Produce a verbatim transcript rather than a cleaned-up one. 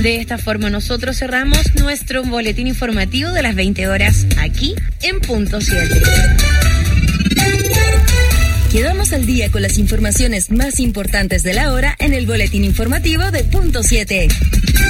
De esta forma nosotros cerramos nuestro boletín informativo de las veinte horas aquí en Punto siete. Quedamos al día con las informaciones más importantes de la hora en el boletín informativo de Punto siete.